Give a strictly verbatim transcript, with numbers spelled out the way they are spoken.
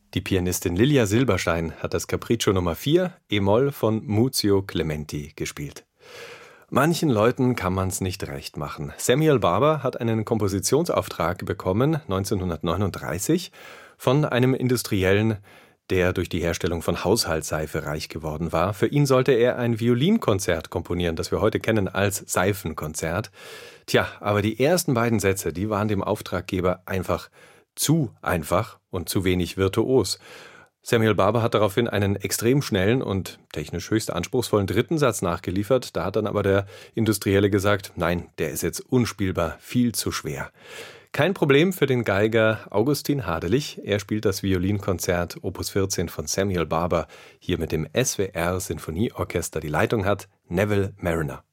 Die Pianistin Lilia Silberstein hat das Capriccio Nummer vier, E-Moll von Muzio Clementi gespielt. Manchen Leuten kann man's nicht recht machen. Samuel Barber hat einen Kompositionsauftrag bekommen, neunzehnhundertneununddreißig, von einem Industriellen, der durch die Herstellung von Haushaltsseife reich geworden war. Für ihn sollte er ein Violinkonzert komponieren, das wir heute kennen als Seifenkonzert. Tja, aber die ersten beiden Sätze, die waren dem Auftraggeber einfach zu einfach und zu wenig virtuos. Samuel Barber hat daraufhin einen extrem schnellen und technisch höchst anspruchsvollen dritten Satz nachgeliefert. Da hat dann aber der Industrielle gesagt, nein, der ist jetzt unspielbar, viel zu schwer. Kein Problem für den Geiger Augustin Hadelich. Er spielt das Violinkonzert Opus vierzehn von Samuel Barber hier mit dem S W R Sinfonieorchester. Die Leitung hat Neville Mariner.